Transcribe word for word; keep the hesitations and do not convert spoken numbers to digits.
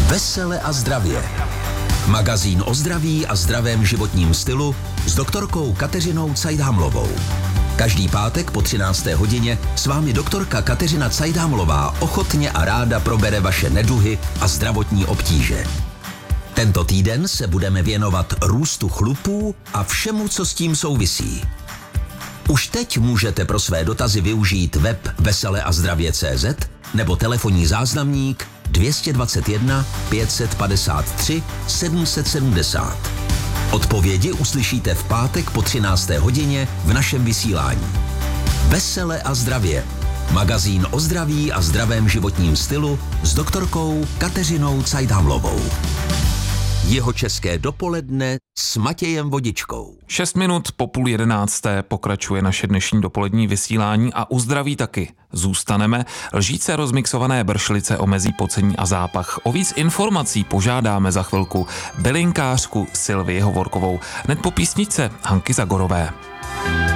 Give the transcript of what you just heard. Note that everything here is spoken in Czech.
Vesele a zdravě. Magazín o zdraví a zdravém životním stylu s doktorkou Kateřinou Cajdhamlovou. Každý pátek po třinácté hodině s vámi doktorka Kateřina Cajdhamlová ochotně a ráda probere vaše neduhy a zdravotní obtíže. Tento týden se budeme věnovat růstu chlupů a všemu, co s tím souvisí. Už teď můžete pro své dotazy využít web vesele a zdravě tečka cé zet nebo telefonní záznamník dvě stě dvacet jedna pět set padesát tři sedm set sedmdesát. Odpovědi uslyšíte v pátek po třinácté hodině v našem vysílání. Vesele a zdravě. Magazín o zdraví a zdravém životním stylu s doktorkou Kateřinou Cajdhamlovou. Jeho české dopoledne s Matějem Vodičkou. Šest minut po půl jedenácté pokračuje naše dnešní dopolední vysílání a u zdraví taky zůstaneme. Lžíce rozmixované bršlice omezí pocení a zápach. O víc informací požádáme za chvilku bylinkářku Sylvii Hovorkovou, hned po písničce Hanky Zagorové.